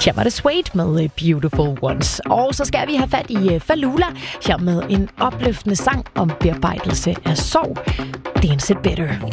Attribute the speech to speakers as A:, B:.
A: Her var det Suede med Beautiful Ones. Og så skal vi have fat i Falula her med en opløftende sang om bearbejdelse af sorg. Dance It Better.